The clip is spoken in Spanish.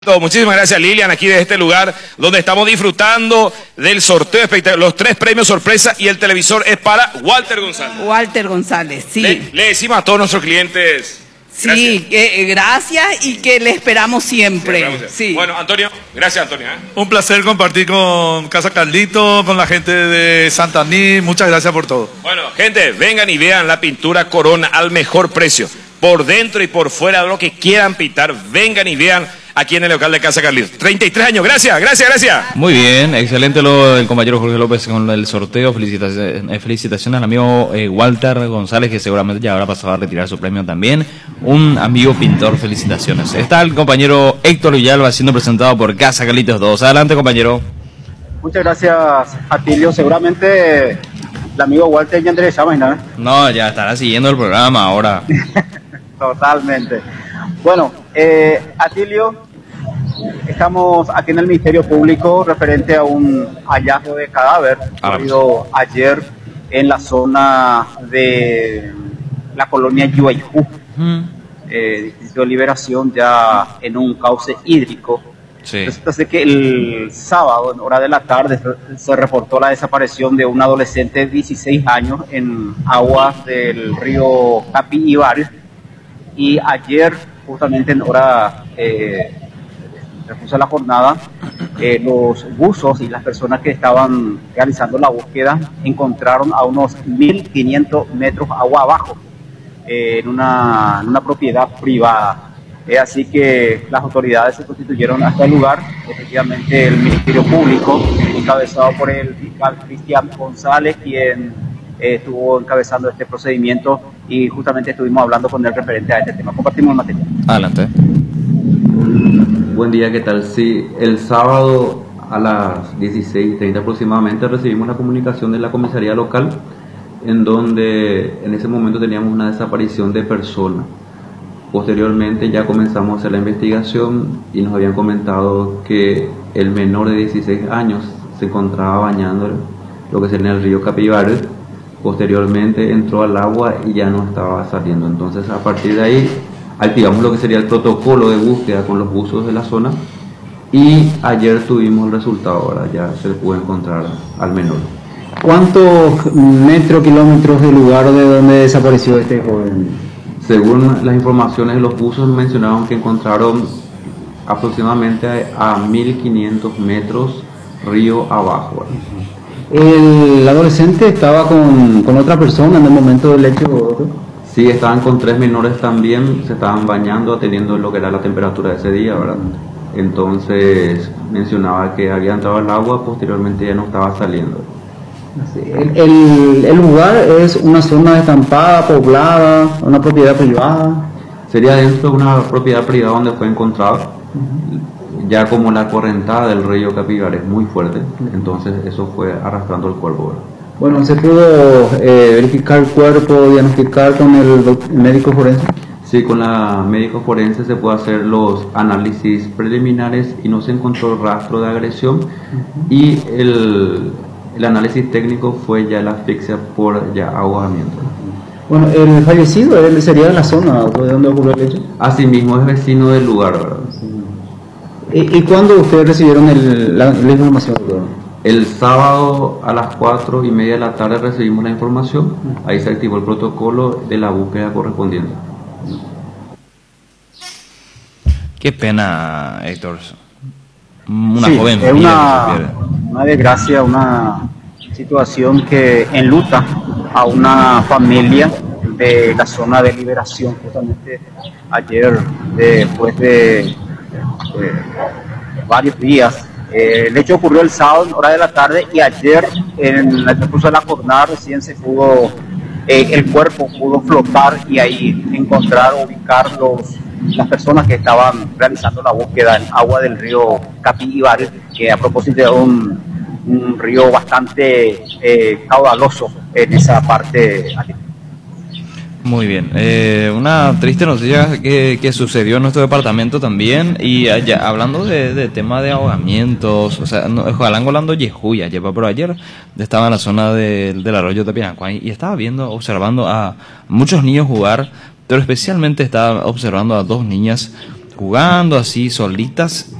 Muchísimas gracias, Lilian, aquí de este lugar donde estamos disfrutando del sorteo, los 3 premios sorpresa, y el televisor es para Walter González. Walter González, sí. Le decimos a todos nuestros clientes. Sí, gracias y que le esperamos siempre. Sí. Bueno, Antonio, gracias, Antonio. Un placer compartir con Casa Carlito, con la gente de Santaní. Muchas gracias por todo. Bueno, gente, vengan y vean la pintura Corona al mejor precio. Por dentro y por fuera, lo que quieran pintar, vengan y vean aquí en el local de Casa Carlitos. 33 años, gracias. Muy bien, excelente el compañero Jorge López con el sorteo. Felicitaciones al amigo Walter González, que seguramente ya habrá pasado a retirar su premio también. Un amigo pintor, felicitaciones. Está el compañero Héctor Villalba siendo presentado por Casa Carlitos 2. Adelante, compañero. Muchas gracias, Atilio. Seguramente el amigo Walter ya Andrés llama, ¿no? No, ya estará siguiendo el programa ahora. Totalmente. Bueno, Atilio, estamos aquí en el Ministerio Público referente a un hallazgo de cadáver ocurrido ayer en la zona de la colonia Yuayjú, Distrito de Liberación, ya en un cauce hídrico. Sí. Resulta ser que el sábado, en hora de la tarde, se reportó la desaparición de un adolescente de 16 años en aguas del río Capí-Ibar. Y ayer, justamente en hora de la jornada, los buzos y las personas que estaban realizando la búsqueda encontraron a unos 1.500 metros agua abajo, en una propiedad privada. Así que las autoridades se constituyeron hasta el lugar. Efectivamente, el Ministerio Público, encabezado por el fiscal Cristian González, quien estuvo encabezando este procedimiento, y justamente estuvimos hablando con el referente a este tema. Compartimos el material. Adelante. Buen día, ¿qué tal? Sí, el sábado a las 16:30 aproximadamente recibimos la comunicación de la comisaría local, en donde en ese momento teníamos una desaparición de persona. Posteriormente ya comenzamos a hacer la investigación y nos habían comentado que el menor de 16 años se encontraba bañando lo que sería el río Capí-Ibar. Posteriormente entró al agua y ya no estaba saliendo. Entonces, a partir de ahí activamos lo que sería el protocolo de búsqueda con los buzos de la zona, y ayer tuvimos el resultado. Ahora ya se pudo encontrar al menor. ¿Cuántos kilómetros del lugar de donde desapareció este joven? Según las informaciones de los buzos, mencionaron que encontraron aproximadamente a 1.500 metros río abajo. ¿El adolescente estaba con otra persona en el momento del hecho? Sí, estaban con 3 menores también, se estaban bañando, atendiendo lo que era la temperatura de ese día, ¿verdad? Entonces mencionaba que había entrado al agua, posteriormente ya no estaba saliendo. ¿El lugar es una zona estampada, poblada, una propiedad privada? Sería dentro de una propiedad privada donde fue encontrado. Ya como la correntada del río Capí-Ibar es muy fuerte, entonces eso fue arrastrando el cuerpo, ¿verdad? Bueno, ¿se pudo verificar el cuerpo, diagnosticar con el médico forense? Sí, con la médico forense se puede hacer los análisis preliminares y no se encontró rastro de agresión, y el análisis técnico fue ya la asfixia por ya ahogamiento. Bueno, el fallecido él sería de la zona de donde ocurrió el hecho. Asimismo es vecino del lugar, ¿verdad? Sí. ¿Y cuándo ustedes recibieron la información? El sábado a las 4:30 de la tarde recibimos la información. Ahí se activó el protocolo de la búsqueda correspondiente. Qué pena, Héctor. Una sí, joven es familia una desgracia, una situación que enluta a una familia de la zona de Liberación. Justamente ayer, después de varios días, el hecho ocurrió el sábado en hora de la tarde, y ayer en el transcurso de la jornada recién se pudo, el cuerpo pudo flotar y ahí encontrar, ubicar las personas que estaban realizando la búsqueda en agua del río Capí-Ibar, que a propósito de un río bastante caudaloso en esa parte. Muy bien, una triste noticia que sucedió en nuestro departamento también, y ya, hablando de tema de ahogamientos, o sea, ojalá hablando de Yejuya, pero ayer estaba en la zona del arroyo de Pinacuay y estaba observando a muchos niños jugar, pero especialmente estaba observando a 2 niñas jugando así solitas